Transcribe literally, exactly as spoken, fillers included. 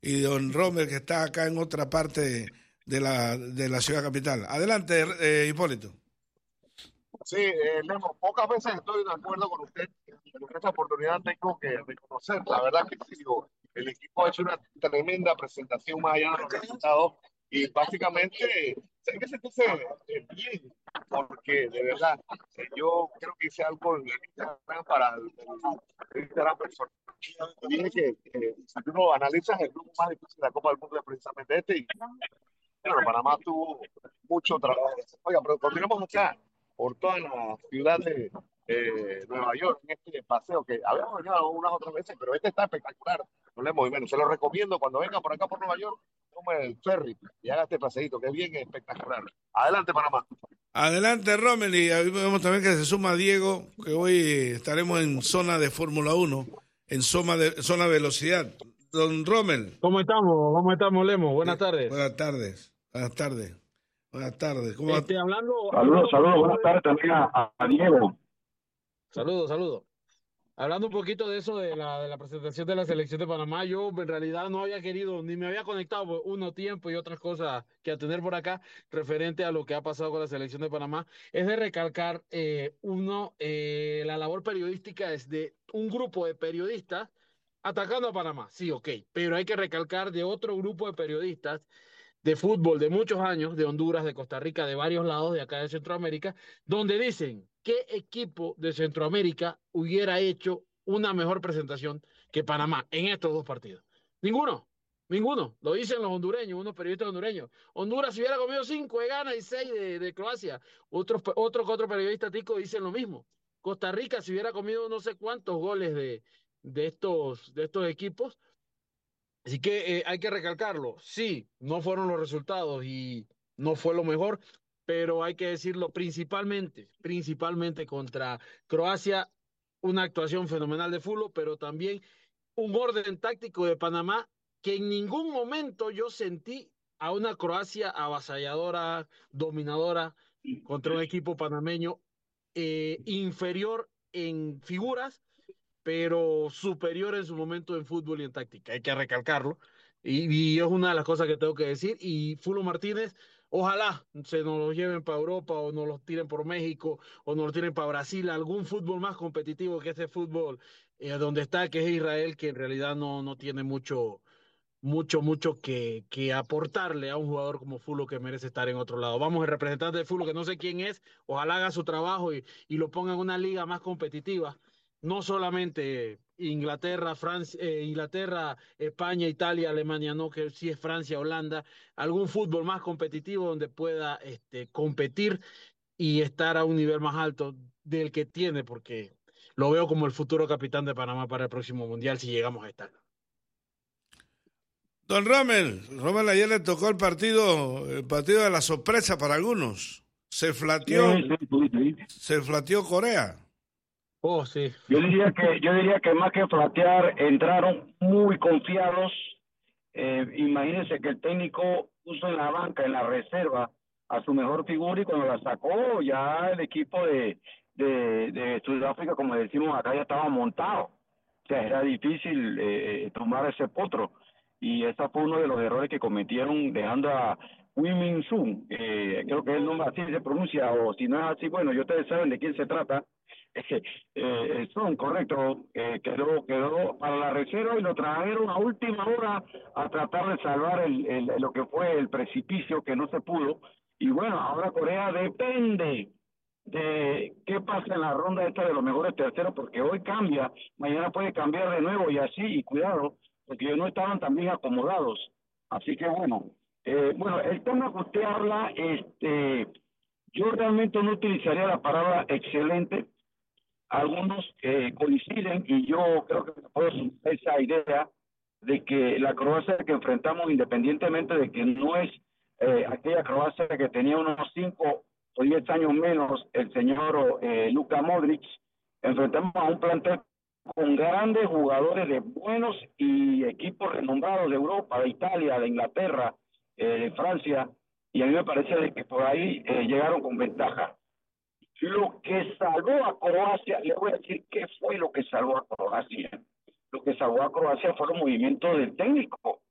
y don Rommel, que está acá en otra parte de la, de la ciudad capital. Adelante, eh, Hipólito. Sí, eh, Lemo, pocas veces estoy de acuerdo con usted, pero en esta oportunidad tengo que reconocer, la verdad que sí, digo, el equipo ha hecho una tremenda presentación más allá de los resultados y básicamente hay que sentirse eh, bien, porque de verdad, eh, yo creo que hice algo en el Instagram para el, el Instagram personal. Dije que eh, si tú lo analizas, el grupo más difícil de la Copa del Mundo es precisamente este y bueno, Panamá tuvo mucho trabajo. Oiga, pero continuamos acá por toda la ciudad de eh, Nueva York en este paseo que habíamos venido unas otras veces, pero este está espectacular. No le hemos bueno, se lo recomiendo cuando venga por acá por Nueva York, tome el ferry y haga este paseíto, que es bien espectacular. Adelante, Panamá. Adelante, Rommel, y ahí vemos también que se suma Diego, que hoy estaremos en zona de Fórmula Uno, en zona de, zona de velocidad. Don Rommel. ¿Cómo estamos? ¿Cómo estamos, Lemo? Buenas Eh, tardes. buenas tardes, buenas tardes, buenas tardes. ¿Cómo va? Este, hablando, Saludos, hablando un saludos, poquito buenas de, tardes también a, a Diego. saludos, saludos. Hablando un poquito de eso de la, de la presentación de la selección de Panamá, yo en realidad no había querido, ni me había conectado por uno tiempo y otras cosas que atender por acá referente a lo que ha pasado con la selección de Panamá. Es de recalcar, eh, uno, eh, la labor periodística es de un grupo de periodistas atacando a Panamá, sí, ok, pero hay que recalcar de otro grupo de periodistas de fútbol de muchos años, de Honduras, de Costa Rica, de varios lados de acá de Centroamérica, donde dicen qué equipo de Centroamérica hubiera hecho una mejor presentación que Panamá en estos dos partidos. Ninguno, ninguno. Lo dicen los hondureños, unos periodistas hondureños. Honduras si hubiera comido cinco de Ghana y seis de, de Croacia. Otros, otro, otro periodista tico dicen lo mismo. Costa Rica si hubiera comido no sé cuántos goles de, de, estos, de estos equipos. Así que eh, hay que recalcarlo. Sí, no fueron los resultados y no fue lo mejor, pero hay que decirlo principalmente, principalmente contra Croacia, una actuación fenomenal de fútbol, pero también un orden táctico de Panamá que en ningún momento yo sentí a una Croacia avasalladora, dominadora contra un equipo panameño eh, inferior en figuras pero superior en su momento en fútbol y en táctica, hay que recalcarlo. Y, y es una de las cosas que tengo que decir. Y Fulo Martínez, ojalá se nos los lleven para Europa o nos los tiren por México o nos los tiren para Brasil, algún fútbol más competitivo que ese fútbol eh, donde está, que es Israel, que en realidad no, no tiene mucho, mucho, mucho que, que aportarle a un jugador como Fulo que merece estar en otro lado. Vamos, el representante de Fulo, que no sé quién es, ojalá haga su trabajo y, y lo ponga en una liga más competitiva. No solamente Inglaterra, Francia, eh, Inglaterra, España, Italia, Alemania, no, que sí es Francia, Holanda, algún fútbol más competitivo donde pueda este, competir y estar a un nivel más alto del que tiene, porque lo veo como el futuro capitán de Panamá para el próximo mundial si llegamos a estar. Don Rommel, Rommel ayer le tocó el partido, el partido de la sorpresa para algunos. Se Sí, flateó, sí, sí, sí. se flateó Corea. Oh, sí. Yo diría que, yo diría que más que flatear, entraron muy confiados. Eh, imagínense que el técnico puso en la banca, en la reserva, a su mejor figura y cuando la sacó, ya el equipo de, de, de Sudáfrica, como decimos acá, ya estaba montado. O sea, era difícil eh, tomar ese potro. Y ese fue uno de los errores que cometieron dejando a Min Sun, eh, creo que el nombre así se pronuncia, o si no es así, bueno, ya ustedes saben de quién se trata. eh, Son correcto, eh, quedó, quedó para la reserva y lo trajeron a última hora a tratar de salvar el, el, lo que fue el precipicio que no se pudo. Y bueno, ahora Corea depende de qué pasa en la ronda esta de los mejores terceros, porque hoy cambia, mañana puede cambiar de nuevo y así, y cuidado, porque ellos no estaban tan bien acomodados. Así que bueno, eh, bueno, el tema que usted habla, este, yo realmente no utilizaría la palabra excelente. Algunos eh, coinciden y yo creo que puedo sumar esa idea de que la Croacia que enfrentamos, independientemente de que no es eh, aquella Croacia que tenía unos cinco o diez años menos el señor eh, Luka Modric, enfrentamos a un plantel con grandes jugadores de buenos y equipos renombrados de Europa, de Italia, de Inglaterra, eh, de Francia, y a mí me parece de que por ahí eh, llegaron con ventaja. Lo que salvó a Croacia, le voy a decir qué fue lo que salvó a Croacia. Lo que salvó a Croacia fue el movimiento del técnico.